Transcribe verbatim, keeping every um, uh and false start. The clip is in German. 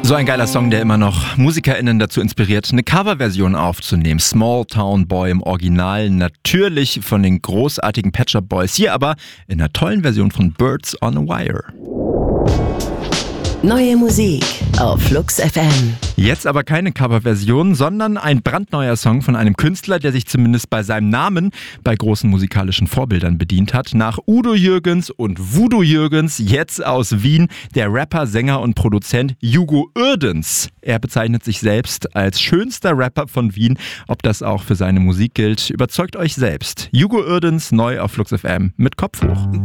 So ein geiler Song, der immer noch MusikerInnen dazu inspiriert, eine Coverversion aufzunehmen. Small Town Boy im Original, natürlich von den großartigen Pet Shop Boys. Hier aber in einer tollen Version von Birds on a Wire. Neue Musik auf Flux F M. Jetzt aber keine Coverversion, sondern ein brandneuer Song von einem Künstler, der sich zumindest bei seinem Namen bei großen musikalischen Vorbildern bedient hat. Nach Udo Jürgens und Voodoo Jürgens, jetzt aus Wien, der Rapper, Sänger und Produzent Hugo Uerdens. Er bezeichnet sich selbst als schönster Rapper von Wien. Ob das auch für seine Musik gilt, überzeugt euch selbst. Hugo Uerdens neu auf Flux F M mit Kopf hoch.